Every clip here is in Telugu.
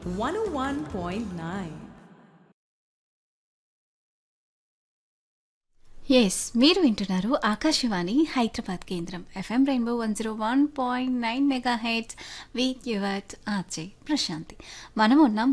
101.9. ఎస్ మీరు వింటున్నారు ఆకాశవాణి హైదరాబాద్ కేంద్రం FM rainbow 101.9 mega heads with your RJ Prashanti. మనం ఉన్నాం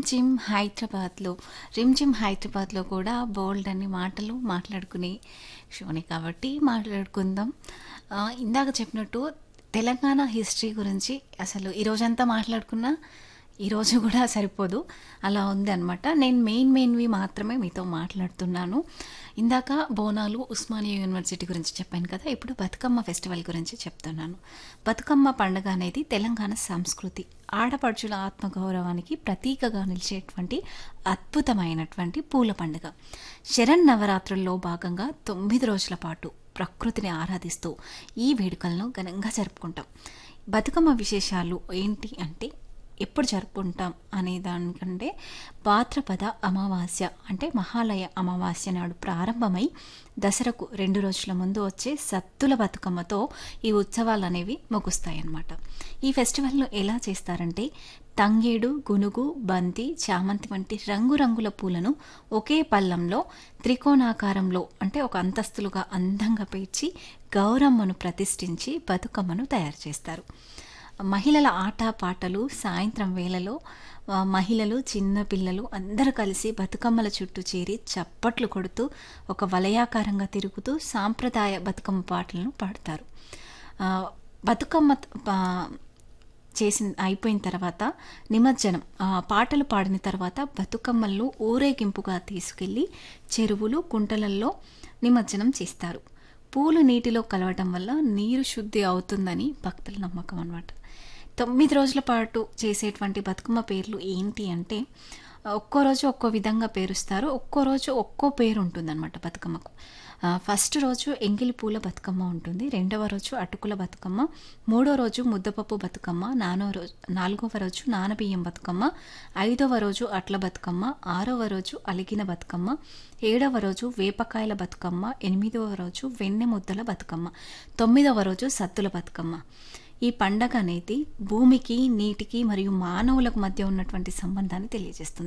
రిమ్ జిమ్ హైదరాబాద్లో కూడా బోల్డ్ అన్ని మాటలు మాట్లాడుకునే షోని కాబట్టి మాట్లాడుకుందాం. ఇందాక చెప్పినట్టు తెలంగాణ హిస్టరీ గురించి అసలు ఈరోజంతా మాట్లాడుకున్నా ఈరోజు కూడా సరిపోదు, అలా ఉంది అనమాట. నేను మెయిన్వి మాత్రమే మీతో మాట్లాడుతున్నాను. ఇందాక బోనాలు ఉస్మానియా యూనివర్సిటీ గురించి చెప్పాను కదా, ఇప్పుడు బతుకమ్మ ఫెస్టివల్ గురించి చెప్తున్నాను. బతుకమ్మ పండుగ అనేది తెలంగాణ సంస్కృతి, ఆడపడుచుల ఆత్మగౌరవానికి ప్రతీకగా నిలిచేటువంటి అద్భుతమైనటువంటి పూల పండుగ. శరన్నవరాత్రుల్లో భాగంగా 9 రోజుల పాటు ప్రకృతిని ఆరాధిస్తూ ఈ వేడుకలను ఘనంగా జరుపుకుంటాం. బతుకమ్మ విశేషాలు ఏంటి అంటే, ఎప్పుడు జరుపుకుంటాం అనే దానికంటే భాద్రపద అమావాస్య అంటే మహాలయ అమావాస్య నాడు ప్రారంభమై దసరకు 2 రోజుల ముందు వచ్చే సత్తుల బతుకమ్మతో ఈ ఉత్సవాలు అనేవి ముగుస్తాయి అన్నమాట. ఈ ఫెస్టివల్ను ఎలా చేస్తారంటే, తంగేడు, గునుగు, బంతి, చామంతి వంటి రంగురంగుల పూలను ఒకే పళ్ళంలో త్రికోణాకారంలో అంటే ఒక అంతస్తులుగా అందంగా పేర్చి గౌరమ్మను ప్రతిష్ఠించి బతుకమ్మను తయారు చేస్తారు. మహిళల ఆట పాటలు, సాయంత్రం వేళలో మహిళలు, చిన్నపిల్లలు అందరూ కలిసి బతుకమ్మల చుట్టూ చేరి చప్పట్లు కొడుతూ ఒక వలయాకారంగా తిరుగుతూ సాంప్రదాయ బతుకమ్మ పాటలను పాడతారు. బతుకమ్మ అయిపోయిన తర్వాత నిమజ్జనం, పాటలు పాడిన తర్వాత బతుకమ్మలను ఊరేగింపుగా తీసుకెళ్లి చెరువులు, కుంటలల్లో నిమజ్జనం చేస్తారు. పూలు నీటిలో కలవటం వల్ల నీరు శుద్ధి అవుతుందని భక్తుల నమ్మకం అన్నమాట. 9 రోజుల పాటు చేసేటువంటి బతుకమ్మ పేర్లు ఏంటి అంటే, ఒక్కో రోజు ఒక్కో విధంగా పేరుస్తారు, ఒక్కో రోజు ఒక్కో పేరు ఉంటుందన్నమాట బతుకమ్మకు. ఫస్ట్ రోజు ఎంగిలి పూల బతుకమ్మ ఉంటుంది, రెండవ రోజు అటుకుల బతుకమ్మ, మూడో రోజు ముద్దపప్పు బతుకమ్మ, నాలుగవ రోజు నానబియ్యం బతుకమ్మ, 5వ రోజు అట్ల బతుకమ్మ, 6వ రోజు అలిగిన బతుకమ్మ, 7వ రోజు వేపకాయల బతుకమ్మ, 8వ రోజు వెన్నె ముద్దల బతుకమ్మ, 9వ రోజు సద్దుల బతుకమ్మ. ఈ పండగ అనేది భూమికి, నీటికి మరియు మానవులకు మధ్య ఉన్నటువంటి సంబంధాన్ని తెలియజేస్తుంది.